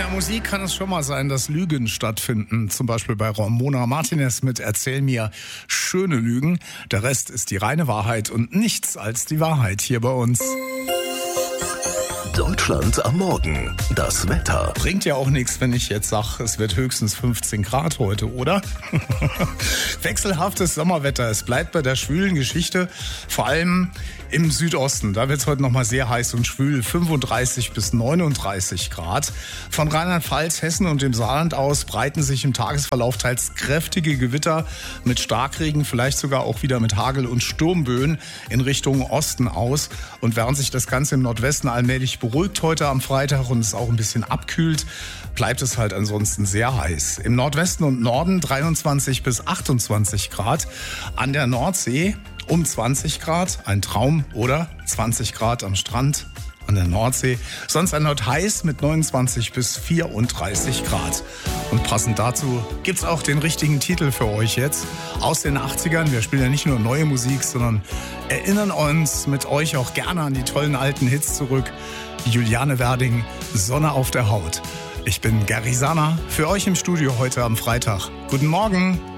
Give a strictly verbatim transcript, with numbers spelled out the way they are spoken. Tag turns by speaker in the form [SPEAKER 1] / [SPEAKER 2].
[SPEAKER 1] der Musik kann es schon mal sein, dass Lügen stattfinden. Zum Beispiel bei Ramona Martinez mit Erzähl mir schöne Lügen. Der Rest ist die reine Wahrheit und nichts als die Wahrheit hier bei uns.
[SPEAKER 2] Deutschland am Morgen. Das Wetter.
[SPEAKER 1] Bringt ja auch nichts, wenn ich jetzt sage, es wird höchstens fünfzehn Grad heute, oder? Wechselhaftes Sommerwetter. Es bleibt bei der schwülen Geschichte, vor allem im Südosten. Da wird es heute nochmal sehr heiß und schwül. fünfunddreißig bis neununddreißig Grad. Von Rheinland-Pfalz, Hessen und dem Saarland aus breiten sich im Tagesverlauf teils kräftige Gewitter mit Starkregen, vielleicht sogar auch wieder mit Hagel und Sturmböen in Richtung Osten aus. Und während sich das Ganze im Nordwesten allmählich beruhigt heute am Freitag und es auch ein bisschen abkühlt, bleibt es halt ansonsten sehr heiß. Im Nordwesten und Norden dreiundzwanzig bis achtundzwanzig Grad. An der Nordsee um zwanzig Grad, ein Traum, oder? zwanzig Grad am Strand an der Nordsee. Sonst erneut heiß mit neunundzwanzig bis vierunddreißig Grad. Und passend dazu gibt's auch den richtigen Titel für euch jetzt aus den achtzigern. Wir spielen ja nicht nur neue Musik, sondern erinnern uns mit euch auch gerne an die tollen alten Hits zurück. Juliane Werding, Sonne auf der Haut. Ich bin Gary Sana, für euch im Studio heute am Freitag. Guten Morgen.